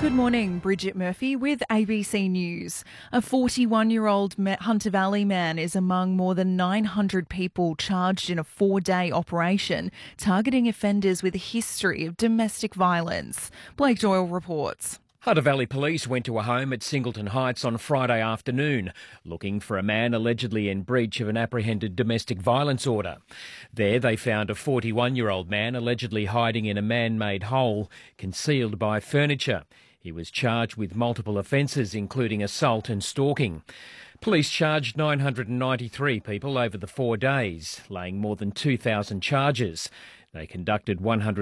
Good morning, Bridget Murphy with ABC News. A 41-year-old Hunter Valley man is among more than 900 people charged in a 4-day operation targeting offenders with a history of domestic violence. Blake Doyle reports. Hunter Valley Police went to a home at Singleton Heights on Friday afternoon, looking for a man allegedly in breach of an apprehended domestic violence order. There they found a 41-year-old man allegedly hiding in a man-made hole concealed by furniture. He was charged with multiple offences, including assault and stalking. Police charged 993 people over the 4 days, laying more than 2,000 charges. They conducted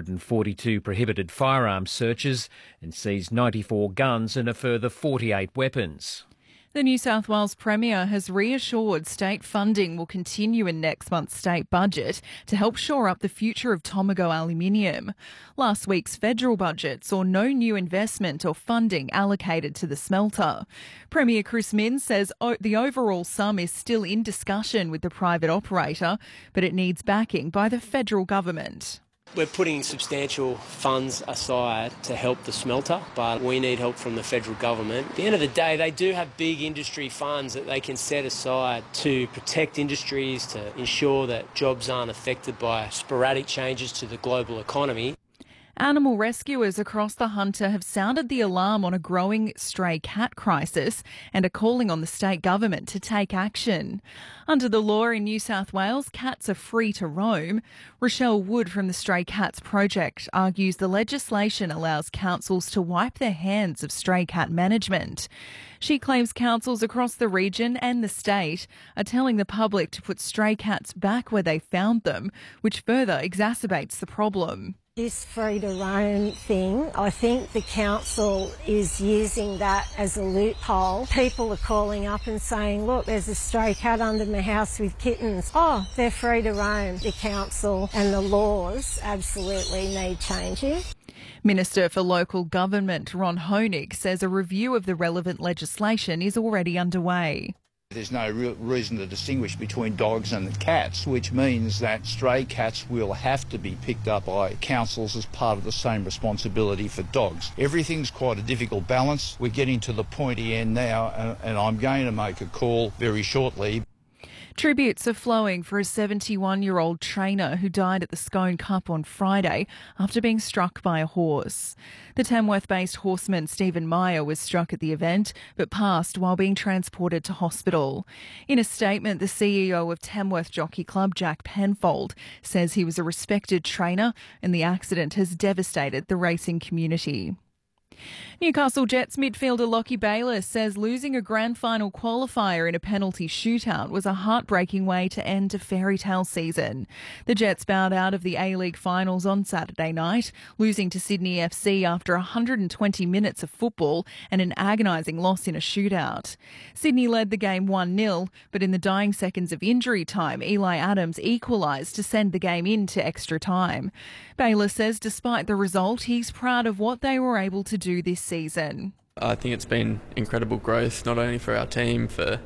142 prohibited firearms searches and seized 94 guns and a further 48 weapons. The New South Wales Premier has reassured state funding will continue in next month's state budget to help shore up the future of Tomago aluminium. Last week's federal budget saw no new investment or funding allocated to the smelter. Premier Chris Minns says the overall sum is still in discussion with the private operator, but it needs backing by the federal government. We're putting substantial funds aside to help the smelter, but we need help from the federal government. At the end of the day, they do have big industry funds that they can set aside to protect industries, to ensure that jobs aren't affected by sporadic changes to the global economy. Animal rescuers across the Hunter have sounded the alarm on a growing stray cat crisis and are calling on the state government to take action. Under the law in New South Wales, cats are free to roam. Rochelle Wood from the Stray Cats Project argues the legislation allows councils to wipe their hands of stray cat management. She claims councils across the region and the state are telling the public to put stray cats back where they found them, which further exacerbates the problem. This free to roam thing, I think the council is using that as a loophole. People are calling up and saying, look, there's a stray cat under my house with kittens. Oh, they're free to roam. The council and the laws absolutely need changing. Minister for Local Government Ron Honig says a review of the relevant legislation is already underway. There's no real reason to distinguish between dogs and cats, which means that stray cats will have to be picked up by councils as part of the same responsibility for dogs. Everything's quite a difficult balance. We're getting to the pointy end now, and I'm going to make a call very shortly. Tributes are flowing for a 71-year-old trainer who died at the Scone Cup on Friday after being struck by a horse. The Tamworth-based horseman Stephen Meyer was struck at the event but passed while being transported to hospital. In a statement, the CEO of Tamworth Jockey Club, Jack Penfold, says he was a respected trainer and the accident has devastated the racing community. Newcastle Jets midfielder Lockie Bayliss says losing a grand final qualifier in a penalty shootout was a heartbreaking way to end a fairy tale season. The Jets bowed out of the A-League finals on Saturday night, losing to Sydney FC after 120 minutes of football and an agonising loss in a shootout. Sydney led the game 1-0, but in the dying seconds of injury time, Eli Adams equalised to send the game into extra time. Bayliss says despite the result, he's proud of what they were able to do this season. I think it's been incredible growth, not only for our team, for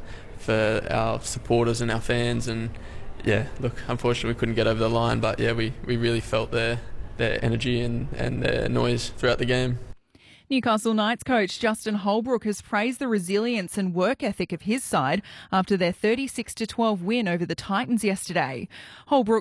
our supporters and our fans, and yeah, look, unfortunately we couldn't get over the line, but yeah, we really felt their energy and their noise throughout the game. Newcastle Knights coach Justin Holbrook has praised the resilience and work ethic of his side after their 36-12 win over the Titans yesterday. Holbrook